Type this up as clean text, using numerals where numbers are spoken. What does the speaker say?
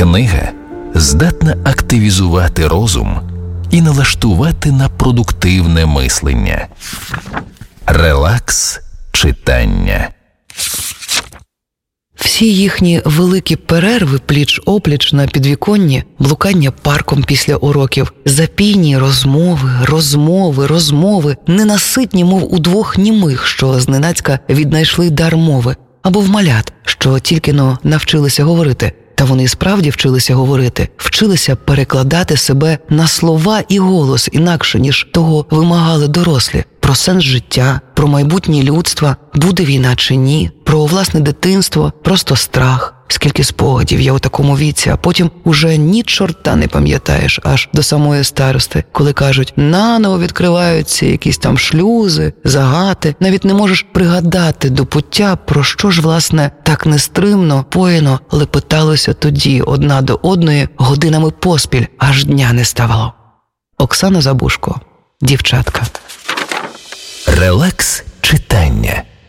Книга здатна активізувати розум і налаштувати на продуктивне мислення. Релакс читання. Всі їхні великі перерви пліч-опліч на підвіконні, блукання парком після уроків, запійні розмови, ненаситні, мов у двох німих, що зненацька віднайшли дар мови, або в малят, що тільки-но навчилися говорити. Та вони справді вчилися говорити, вчилися перекладати себе на слова і голос інакше, ніж того вимагали дорослі. Про сенс життя, про майбутнє людства, буде війна чи ні, про власне дитинство, просто страх. Скільки спогадів є у такому віці, а потім уже ні чорта не пам'ятаєш аж до самої старости, коли кажуть, наново відкриваються якісь там шлюзи, загати. Навіть не можеш пригадати до пуття, про що ж, власне, так нестримно, поїно лепеталося тоді одна до одної годинами поспіль, аж дня не ставало. Оксана Забушко. Дівчатка. Релакс читання.